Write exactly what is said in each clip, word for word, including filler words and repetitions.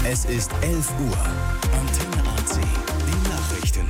Es ist elf Uhr. Antenne A C, die Nachrichten.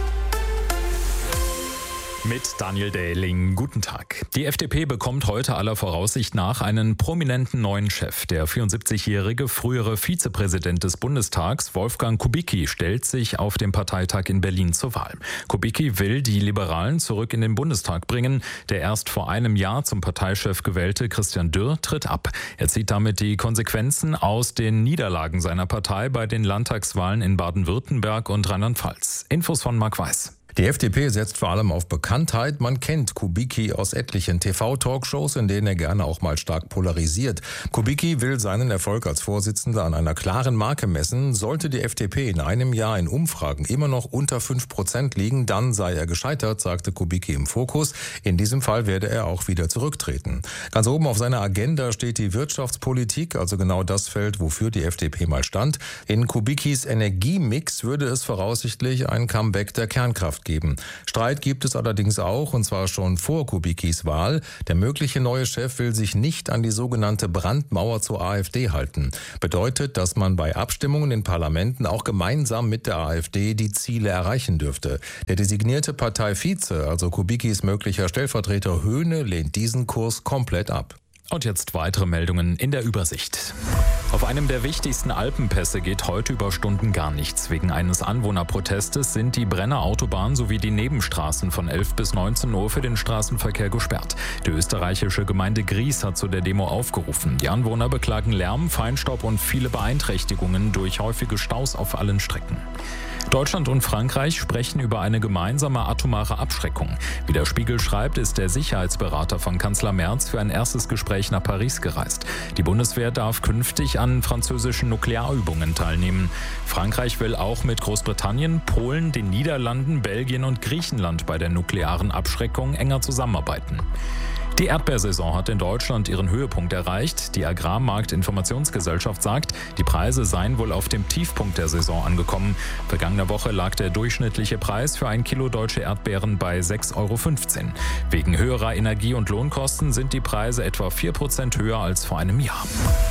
Mit Daniel Dähling. Guten Tag. Die F D P bekommt heute aller Voraussicht nach einen prominenten neuen Chef. Der vierundsiebzigjährige frühere Vizepräsident des Bundestags, Wolfgang Kubicki, stellt sich auf dem Parteitag in Berlin zur Wahl. Kubicki will die Liberalen zurück in den Bundestag bringen. Der erst vor einem Jahr zum Parteichef gewählte Christian Dürr tritt ab. Er zieht damit die Konsequenzen aus den Niederlagen seiner Partei bei den Landtagswahlen in Baden-Württemberg und Rheinland-Pfalz. Infos von Marc Weiß. Die F D P setzt vor allem auf Bekanntheit. Man kennt Kubicki aus etlichen T V-Talkshows, in denen er gerne auch mal stark polarisiert. Kubicki will seinen Erfolg als Vorsitzender an einer klaren Marke messen. Sollte die F D P in einem Jahr in Umfragen immer noch unter fünf Prozent liegen, dann sei er gescheitert, sagte Kubicki im Fokus. In diesem Fall werde er auch wieder zurücktreten. Ganz oben auf seiner Agenda steht die Wirtschaftspolitik, also genau das Feld, wofür die F D P mal stand. In Kubickis Energiemix würde es voraussichtlich ein Comeback der Kernkraft geben. Streit gibt es allerdings auch, und zwar schon vor Kubickis Wahl. Der mögliche neue Chef will sich nicht an die sogenannte Brandmauer zur AfD halten. Bedeutet, dass man bei Abstimmungen in Parlamenten auch gemeinsam mit der AfD die Ziele erreichen dürfte. Der designierte Parteivize, also Kubickis möglicher Stellvertreter Höhne, lehnt diesen Kurs komplett ab. Und jetzt weitere Meldungen in der Übersicht. Auf einem der wichtigsten Alpenpässe geht heute über Stunden gar nichts. Wegen eines Anwohnerprotestes sind die Brenner Autobahn sowie die Nebenstraßen von elf bis neunzehn Uhr für den Straßenverkehr gesperrt. Die österreichische Gemeinde Gries hat zu der Demo aufgerufen. Die Anwohner beklagen Lärm, Feinstaub und viele Beeinträchtigungen durch häufige Staus auf allen Strecken. Deutschland und Frankreich sprechen über eine gemeinsame atomare Abschreckung. Wie der Spiegel schreibt, ist der Sicherheitsberater von Kanzler Merz für ein erstes Gespräch nach Paris gereist. Die Bundeswehr darf künftig an französischen Nuklearübungen teilnehmen. Frankreich will auch mit Großbritannien, Polen, den Niederlanden, Belgien und Griechenland bei der nuklearen Abschreckung enger zusammenarbeiten. Die Erdbeersaison hat in Deutschland ihren Höhepunkt erreicht. Die Agrarmarktinformationsgesellschaft sagt, die Preise seien wohl auf dem Tiefpunkt der Saison angekommen. Vergangene Woche lag der durchschnittliche Preis für ein Kilo deutsche Erdbeeren bei sechs Euro fünfzehn. Wegen höherer Energie- und Lohnkosten sind die Preise etwa vier Prozent höher als vor einem Jahr.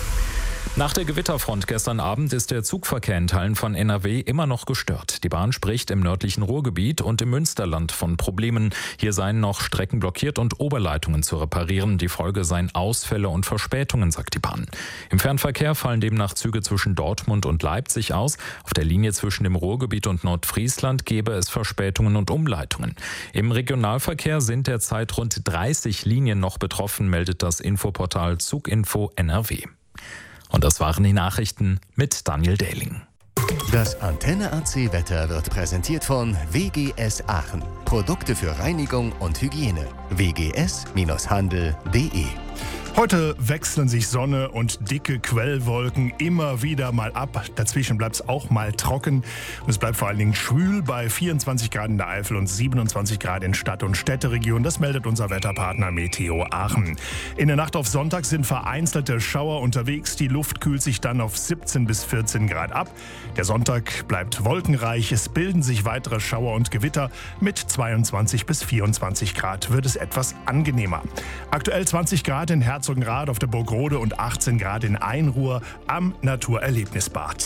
Nach der Gewitterfront gestern Abend ist der Zugverkehr in Teilen von N R W immer noch gestört. Die Bahn spricht im nördlichen Ruhrgebiet und im Münsterland von Problemen. Hier seien noch Strecken blockiert und Oberleitungen zu reparieren. Die Folge seien Ausfälle und Verspätungen, sagt die Bahn. Im Fernverkehr fallen demnach Züge zwischen Dortmund und Leipzig aus. Auf der Linie zwischen dem Ruhrgebiet und Nordfriesland gäbe es Verspätungen und Umleitungen. Im Regionalverkehr sind derzeit rund dreißig Linien noch betroffen, meldet das Infoportal Zuginfo N R W. Und das waren die Nachrichten mit Daniel Dähling. Das Antenne A C Wetter wird präsentiert von W G S Aachen. Produkte für Reinigung und Hygiene. w g s Handel punkt d e Heute wechseln sich Sonne und dicke Quellwolken immer wieder mal ab. Dazwischen bleibt es auch mal trocken. Und es bleibt vor allen Dingen schwül bei vierundzwanzig Grad in der Eifel und siebenundzwanzig Grad in Stadt- und Städteregion. Das meldet unser Wetterpartner Meteo Aachen. In der Nacht auf Sonntag sind vereinzelte Schauer unterwegs. Die Luft kühlt sich dann auf siebzehn bis vierzehn Grad ab. Der Sonntag bleibt wolkenreich. Es bilden sich weitere Schauer und Gewitter. Mit zweiundzwanzig bis vierundzwanzig Grad wird es etwas angenehmer. Aktuell zwanzig Grad in Herzogenrath auf der Burg Rode und achtzehn Grad in Einruhr am Naturerlebnisbad.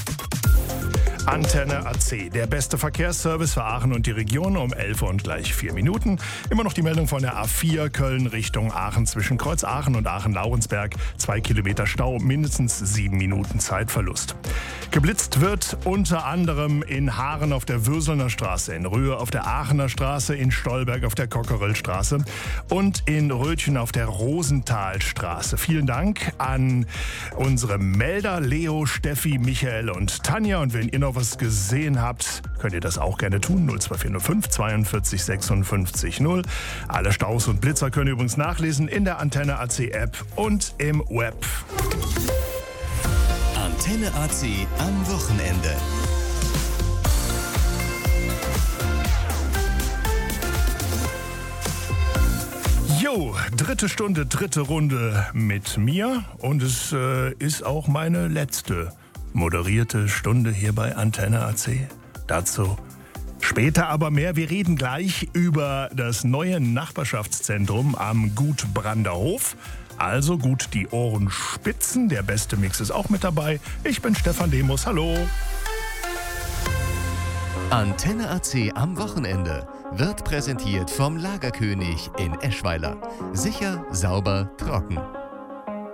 Antenne A C, der beste Verkehrsservice für Aachen und die Region um elf Uhr und gleich vier Minuten. Immer noch die Meldung von der A vier Köln Richtung Aachen zwischen Kreuz Aachen und Aachen-Laurensberg. Zwei Kilometer Stau, mindestens sieben Minuten Zeitverlust. Geblitzt wird unter anderem in Haaren auf der Würselner Straße, in Röhr auf der Aachener Straße, in Stolberg auf der Cockerellstraße und in Rötchen auf der Rosenthalstraße. Vielen Dank an unsere Melder Leo, Steffi, Michael und Tanja. Und wenn ihr noch was gesehen habt, könnt ihr das auch gerne tun. null zwei vier null fünf zweiundvierzig sechsundfünfzig null. Alle Staus und Blitzer könnt ihr übrigens nachlesen in der Antenne A C App und im Web. Antenne A C am Wochenende. Jo, dritte Stunde, dritte Runde mit mir. Und es äh, ist auch meine letzte moderierte Stunde hier bei Antenne A C. Dazu später aber mehr. Wir reden gleich über das neue Nachbarschaftszentrum am Gut Branderhof. Also gut die Ohren spitzen, der beste Mix ist auch mit dabei. Ich bin Stefan Demus, hallo. Antenne A C am Wochenende wird präsentiert vom Lagerkönig in Eschweiler. Sicher, sauber, trocken.